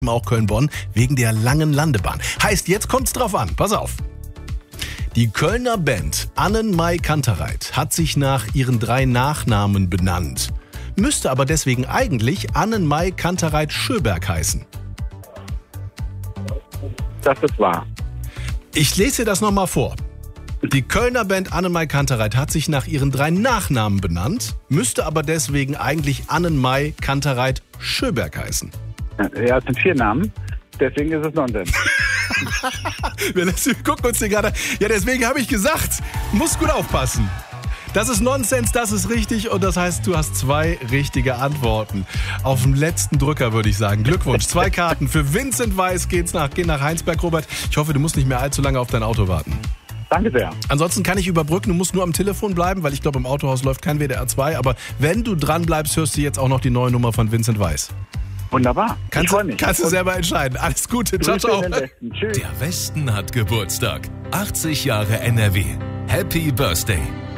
auch Köln-Bonn wegen der langen Landebahn. Heißt, jetzt kommt's drauf an. Pass auf. Die Kölner Band Annenmai Kantereit hat sich nach ihren 3 Nachnamen benannt. Müsste aber deswegen eigentlich Annenmai Kantereit Schöberg heißen. Das ist wahr. Ich lese dir das nochmal vor. Die Kölner Band Annenmai Kantereit hat sich nach ihren 3 Nachnamen benannt, müsste aber deswegen eigentlich Annenmai Kantereit Schöberg heißen. Ja, es sind 4 Namen, deswegen ist es Nonsens. Wir gucken uns hier gerade. Ja, deswegen habe ich gesagt, muss gut aufpassen. Das ist Nonsens, das ist richtig und das heißt, du hast 2 richtige Antworten. Auf dem letzten Drücker würde ich sagen. Glückwunsch, 2 Karten für Vincent Weiss gehen nach Heinsberg, Robert. Ich hoffe, du musst nicht mehr allzu lange auf dein Auto warten. Danke sehr. Ansonsten kann ich überbrücken, du musst nur am Telefon bleiben, weil ich glaube, im Autohaus läuft kein WDR 2. Aber wenn du dran bleibst, hörst du jetzt auch noch die neue Nummer von Vincent Weiss. Wunderbar. Kannst du selber entscheiden. Alles Gute. Ciao, ciao. Der Westen hat Geburtstag. 80 Jahre NRW. Happy Birthday.